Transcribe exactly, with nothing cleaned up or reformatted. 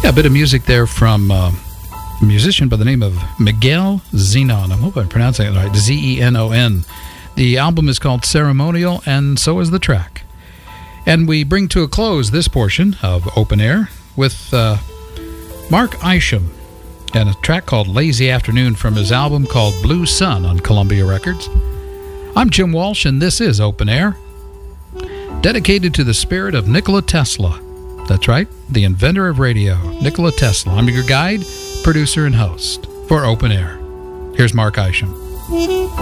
Yeah, a bit of music there from uh, a musician by the name of Miguel Zenon. I hope I'm pronouncing it right. Z E N O N. The album is called Ceremonial, and so is the track. And we bring to a close this portion of Open Air with uh, Mark Isham and a track called Lazy Afternoon from his album called Blue Sun on Columbia Records. I'm Jim Walsh, and this is Open Air, dedicated to the spirit of Nikola Tesla. That's right, the inventor of radio, Nikola Tesla. I'm your guide, producer, and host for Open Air. Here's Mark Isham.